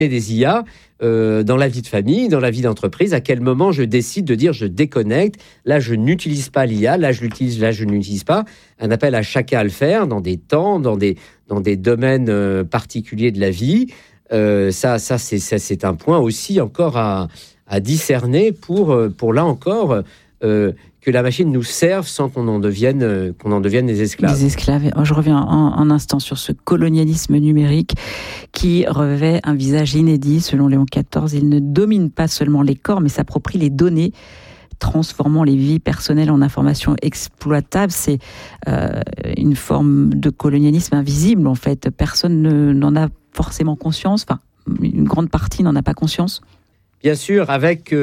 des IA dans la vie de famille, dans la vie d'entreprise, à quel moment je décide de dire je déconnecte, là je n'utilise pas l'IA, là je l'utilise, là je n'utilise pas. Un appel à chacun à le faire dans des temps, dans des domaines particuliers de la vie. Ça c'est un point aussi encore à discerner pour là encore que la machine nous serve sans qu'on en devienne des esclaves. Des esclaves. Je reviens un instant sur ce colonialisme numérique qui revêt un visage inédit. Selon Léon XIV, il ne domine pas seulement les corps, mais s'approprie les données, transformant les vies personnelles en informations exploitables. C'est une forme de colonialisme invisible, en fait. Personne n'en a forcément conscience. Enfin, une grande partie n'en a pas conscience. Bien sûr, avec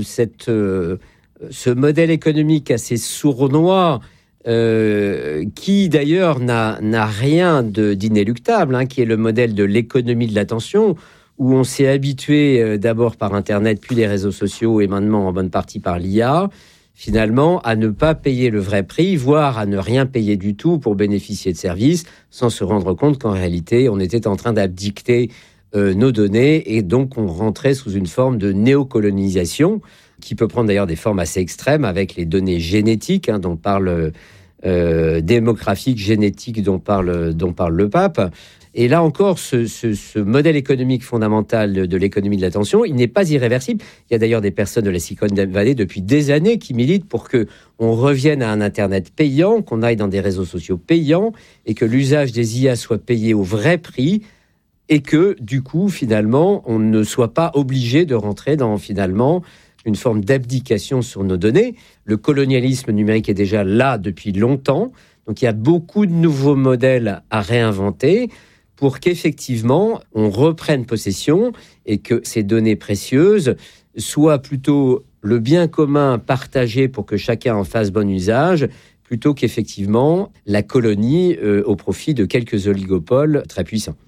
ce modèle économique assez sournois, qui d'ailleurs n'a rien d'inéluctable, qui est le modèle de l'économie de l'attention, où on s'est habitué d'abord par Internet, puis les réseaux sociaux, et maintenant en bonne partie par l'IA, finalement, à ne pas payer le vrai prix, voire à ne rien payer du tout pour bénéficier de services, sans se rendre compte qu'en réalité, on était en train d'abdicter nos données, et donc on rentrait sous une forme de néocolonisation, qui peut prendre d'ailleurs des formes assez extrêmes, avec les données génétiques, dont parle démographique, génétique, dont parle le pape. Et là encore, ce modèle économique fondamental de l'économie de l'attention, il n'est pas irréversible. Il y a d'ailleurs des personnes de la Silicon Valley depuis des années qui militent pour qu'on revienne à un Internet payant, qu'on aille dans des réseaux sociaux payants, et que l'usage des IA soit payé au vrai prix, et que, du coup, finalement, on ne soit pas obligé de rentrer dans, finalement, une forme d'abdication sur nos données. Le colonialisme numérique est déjà là depuis longtemps. Donc, il y a beaucoup de nouveaux modèles à réinventer pour qu'effectivement, on reprenne possession et que ces données précieuses soient plutôt le bien commun partagé pour que chacun en fasse bon usage, plutôt qu'effectivement la colonie au profit de quelques oligopoles très puissants.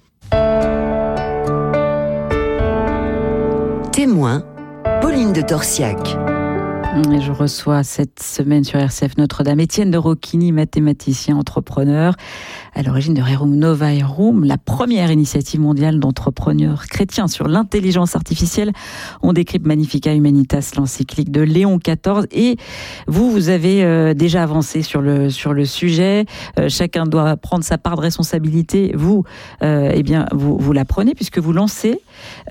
Témoin, Pauline de Torsiac. Et je reçois cette semaine sur RCF Notre-Dame Étienne de Rocchini, mathématicien, entrepreneur, à l'origine de Rerum Novae Rerum, la première initiative mondiale d'entrepreneurs chrétiens sur l'intelligence artificielle. On décrypte Magnificat Humanitas, l'encyclique de Léon XIV. Et vous avez déjà avancé sur le sujet. Chacun doit prendre sa part de responsabilité. Vous la prenez puisque vous lancez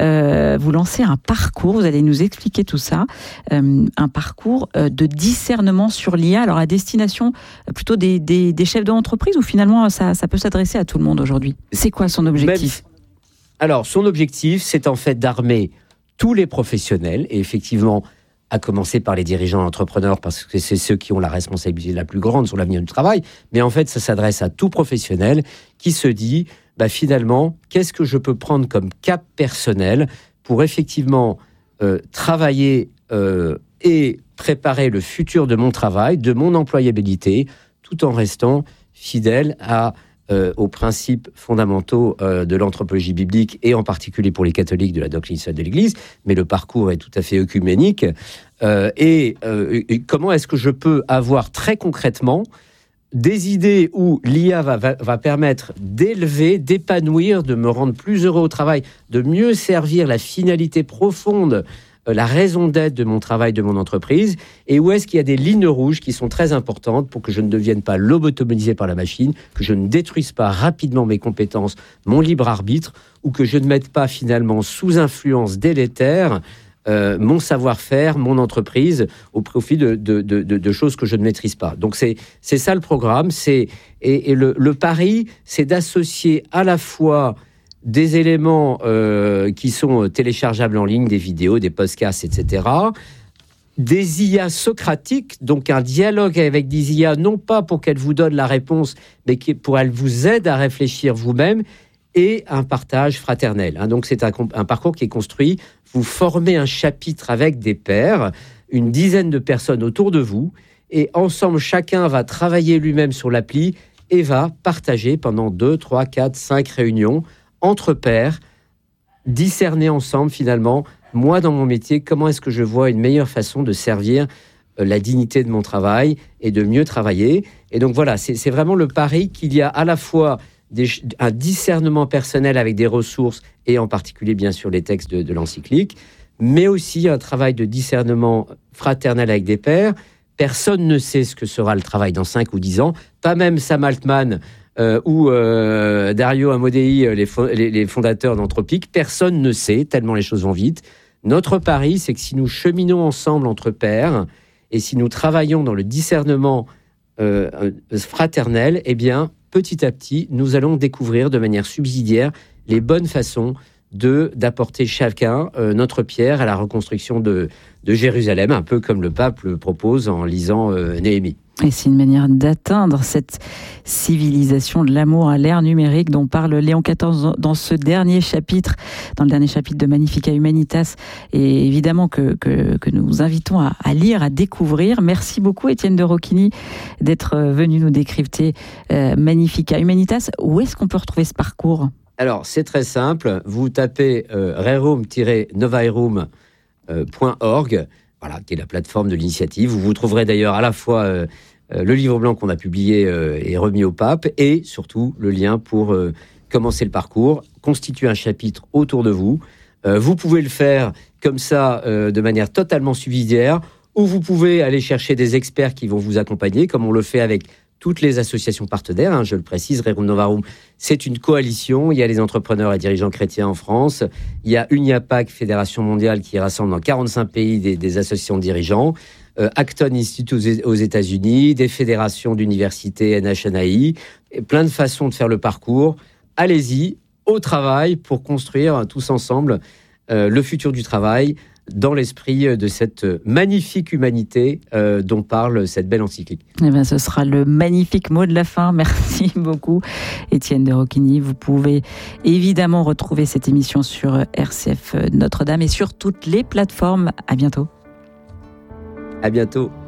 un parcours. Vous allez nous expliquer tout ça. Un parcours de discernement sur l'IA, alors à destination plutôt des chefs d'entreprise, ou finalement ça peut s'adresser à tout le monde aujourd'hui. C'est quoi son objectif ? Alors, son objectif, c'est en fait d'armer tous les professionnels, et effectivement, à commencer par les dirigeants entrepreneurs, parce que c'est ceux qui ont la responsabilité la plus grande sur l'avenir du travail, mais en fait, ça s'adresse à tout professionnel qui se dit, finalement, qu'est-ce que je peux prendre comme cap personnel pour effectivement travailler et préparer le futur de mon travail, de mon employabilité, tout en restant fidèle aux principes fondamentaux de l'anthropologie biblique, et en particulier pour les catholiques de la doctrine sociale de l'Église, mais le parcours est tout à fait œcuménique. Et comment est-ce que je peux avoir très concrètement des idées où l'IA va permettre d'élever, d'épanouir, de me rendre plus heureux au travail, de mieux servir la finalité profonde, la raison d'être de mon travail, de mon entreprise, et où est-ce qu'il y a des lignes rouges qui sont très importantes pour que je ne devienne pas lobotomisé par la machine, que je ne détruise pas rapidement mes compétences, mon libre arbitre, ou que je ne mette pas finalement sous influence délétère mon savoir-faire, mon entreprise, au profit de choses que je ne maîtrise pas. Donc c'est ça le programme. Et le pari, c'est d'associer à la fois des éléments qui sont téléchargeables en ligne, des vidéos, des podcasts, etc., des IA socratiques, donc un dialogue avec des IA, non pas pour qu'elles vous donnent la réponse, mais pour qu'elles vous aident à réfléchir vous-même, et un partage fraternel. Donc c'est un parcours qui est construit. Vous formez un chapitre avec des pairs, une dizaine de personnes autour de vous, et ensemble, chacun va travailler lui-même sur l'appli et va partager pendant 2, 3, 4, 5 réunions entre pairs, discerner ensemble finalement, moi dans mon métier, comment est-ce que je vois une meilleure façon de servir la dignité de mon travail et de mieux travailler. Et donc voilà, c'est vraiment le pari qu'il y a à la fois un discernement personnel avec des ressources, et en particulier, bien sûr, les textes de l'encyclique, mais aussi un travail de discernement fraternel avec des pairs. Personne ne sait ce que sera le travail dans 5 ou 10 ans, pas même Sam Altman ou Dario Amodei, les fondateurs d'Anthropic. Personne ne sait, tellement les choses vont vite. Notre pari, c'est que si nous cheminons ensemble entre pairs, et si nous travaillons dans le discernement fraternel, eh bien, petit à petit, nous allons découvrir de manière subsidiaire les bonnes façons d'apporter chacun notre pierre à la reconstruction de Jérusalem, un peu comme le pape le propose en lisant Néhémie. Et c'est une manière d'atteindre cette civilisation de l'amour à l'ère numérique dont parle Léon XIV dans ce dernier chapitre, dans le dernier chapitre de Magnifica Humanitas, et évidemment que nous invitons à lire, à découvrir. Merci beaucoup Étienne de Roquigny d'être venu nous décrypter Magnifica Humanitas. Où est-ce qu'on peut retrouver ce parcours ? Alors, c'est très simple. Vous tapez rerum-novairum.org, voilà, qui est la plateforme de l'initiative. Vous trouverez d'ailleurs à la fois le livre blanc qu'on a publié et remis au pape, et surtout le lien pour commencer le parcours, constituer un chapitre autour de vous. Vous pouvez le faire comme ça, de manière totalement subsidiaire, ou vous pouvez aller chercher des experts qui vont vous accompagner, comme on le fait avec toutes les associations partenaires, je le précise. Rerum Novarum, c'est une coalition. Il y a les entrepreneurs et dirigeants chrétiens en France. Il y a UNIAPAC, Fédération mondiale, qui rassemble dans 45 pays des associations de dirigeants. Acton Institute aux États-Unis, des fédérations d'universités, NHNAI, et plein de façons de faire le parcours. Allez-y, au travail, pour construire tous ensemble le futur du travail, dans l'esprit de cette magnifique humanité dont parle cette belle encyclique. Eh bien, ce sera le magnifique mot de la fin. Merci beaucoup, Étienne de Roquigny. Vous pouvez évidemment retrouver cette émission sur RCF Notre-Dame et sur toutes les plateformes. À bientôt. À bientôt.